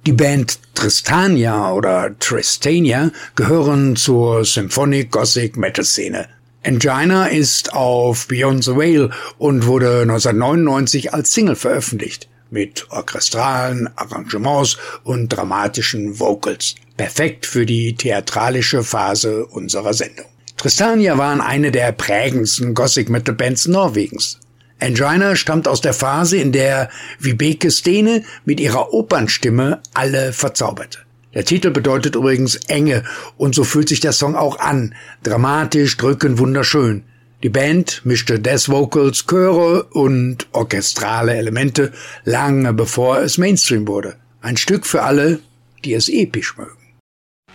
Die Band Tristania oder Tristania gehören zur Symphonic Gothic Metal Szene. Angina ist auf Beyond the Veil und wurde 1999 als Single veröffentlicht, mit orchestralen Arrangements und dramatischen Vocals. Perfekt für die theatralische Phase unserer Sendung. Tristania waren eine der prägendsten Gothic Metal Bands Norwegens. Angina stammt aus der Phase, in der Vibeke Stene mit ihrer Opernstimme alle verzauberte. Der Titel bedeutet übrigens Enge und so fühlt sich der Song auch an. Dramatisch, drückend, wunderschön. Die Band mischte Death Vocals, Chöre und orchestrale Elemente lange bevor es Mainstream wurde. Ein Stück für alle, die es episch mögen.